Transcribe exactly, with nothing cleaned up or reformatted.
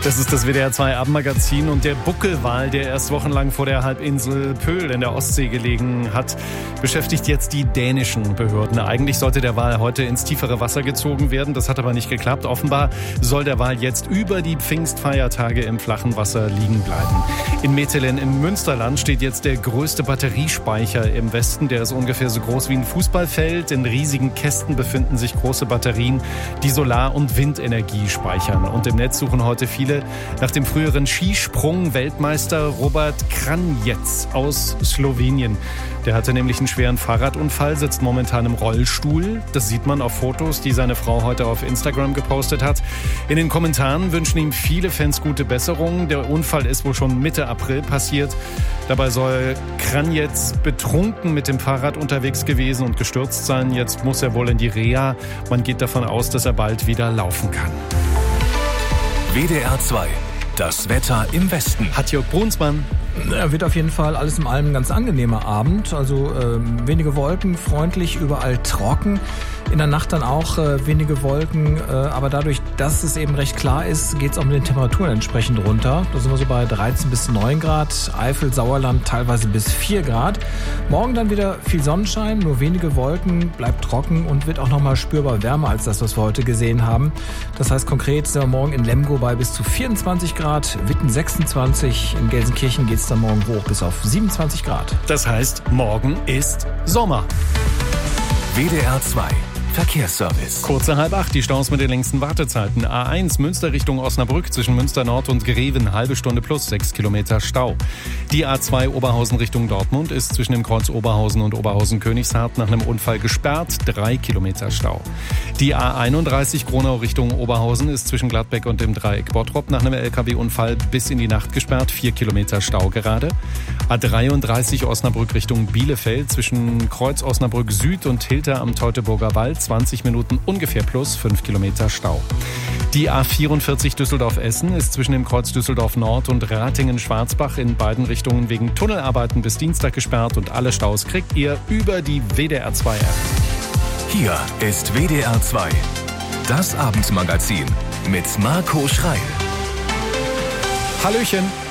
Das ist das W D R zwei Abendmagazin und der Buckelwal, der erst wochenlang vor der Halbinsel Pöhl in der Ostsee gelegen hat, beschäftigt jetzt die dänischen Behörden. Eigentlich sollte der Wal heute ins tiefere Wasser gezogen werden, das hat aber nicht geklappt. Offenbar soll der Wal jetzt über die Pfingstfeiertage im flachen Wasser liegen bleiben. In Metelen im Münsterland steht jetzt der größte Batteriespeicher im Westen. Der ist ungefähr so groß wie ein Fußballfeld. In riesigen Kästen befinden sich große Batterien, die Solar- und Windenergie speichern. Und im Netz suchen heute viele nach dem früheren Skisprung-Weltmeister Robert Kranjec aus Slowenien. Der hatte nämlich einen schweren Fahrradunfall, sitzt momentan im Rollstuhl. Das sieht man auf Fotos, die seine Frau heute auf Instagram gepostet hat. In den Kommentaren wünschen ihm viele Fans gute Besserung. Der Unfall ist wohl schon Mitte April passiert. Dabei soll Kranjec betrunken mit dem Fahrrad unterwegs gewesen und gestürzt sein. Jetzt muss er wohl in die Reha. Man geht davon aus, dass er bald wieder laufen kann. W D R zwei, das Wetter im Westen. Hat-Jörg Brunsmann. Ja, wird auf jeden Fall alles in allem ein ganz angenehmer Abend. Also äh, wenige Wolken, freundlich, überall trocken. In der Nacht dann auch äh, wenige Wolken. Äh, aber dadurch, dass es eben recht klar ist, geht es auch mit den Temperaturen entsprechend runter. Da sind wir so bei dreizehn bis neun Grad. Eifel, Sauerland teilweise bis vier Grad. Morgen dann wieder viel Sonnenschein, nur wenige Wolken, bleibt trocken und wird auch nochmal spürbar wärmer als das, was wir heute gesehen haben. Das heißt konkret sind wir morgen in Lemgo bei bis zu vierundzwanzig Grad, Witten sechsundzwanzig, in Gelsenkirchen geht es dann morgen hoch bis auf siebenundzwanzig Grad. Das heißt, morgen ist Sommer. W D R zwei Verkehrsservice. Kurze halb acht, die Staus mit den längsten Wartezeiten. A eins Münster Richtung Osnabrück zwischen Münster Nord und Greven, halbe Stunde plus sechs Kilometer Stau. Die A zwei Oberhausen Richtung Dortmund ist zwischen dem Kreuz Oberhausen und Oberhausen-Königshardt nach einem Unfall gesperrt, drei Kilometer Stau. Die A einunddreißig Gronau Richtung Oberhausen ist zwischen Gladbeck und dem Dreieck Bottrop nach einem L K W-Unfall bis in die Nacht gesperrt, vier Kilometer Stau gerade. A dreiunddreißig Osnabrück Richtung Bielefeld zwischen Kreuz Osnabrück Süd und Hilter am Teutoburger Wald, zwanzig Minuten ungefähr plus fünf Kilometer Stau. Die A vierundvierzig Düsseldorf-Essen ist zwischen dem Kreuz Düsseldorf Nord und Ratingen-Schwarzbach in beiden Richtungen wegen Tunnelarbeiten bis Dienstag gesperrt und alle Staus kriegt ihr über die W D R zwei App. Hier ist W D R zwei, das Abendmagazin mit Marco Schreil. Hallöchen.